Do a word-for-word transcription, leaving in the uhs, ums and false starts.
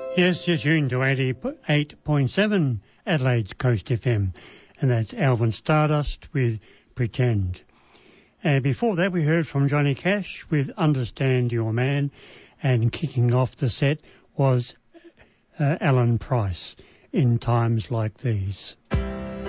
Yes, you're tuned to eighty-eight point seven Adelaide's Coast F M, and that's Alvin Stardust with Pretend. And before that, we heard from Johnny Cash with Understand Your Man, and kicking off the set was uh, Alan Price, In Times Like These.